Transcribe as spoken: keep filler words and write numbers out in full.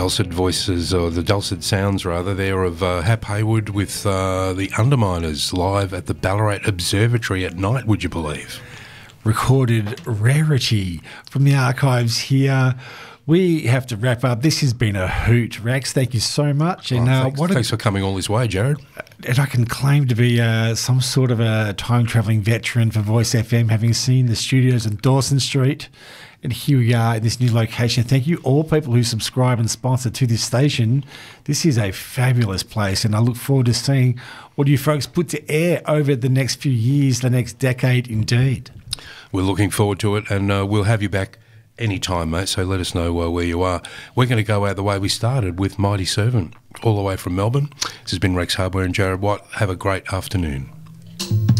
dulcet voices, or the dulcet sounds rather, there of uh, Hap Haywood with uh, the Underminers live at the Ballarat Observatory at night, would you believe? Recorded rarity from the archives here. We have to wrap up. This has been a hoot, Rex. Thank you so much. And oh, uh, thanks, what thanks a, for coming all this way, Jared. And I can claim to be uh, some sort of a time-travelling veteran for Voice F M, having seen the studios on Dawson Street. And here we are in this new location. Thank you all people who subscribe and sponsor to this station. This is a fabulous place, and I look forward to seeing what you folks put to air over the next few years, the next decade indeed. We're looking forward to it, and uh, we'll have you back anytime, mate, so let us know uh, where you are. We're going to go out the way we started with Mighty Servant, all the way from Melbourne. This has been Rex Hardware and Jared Watt. Have a great afternoon.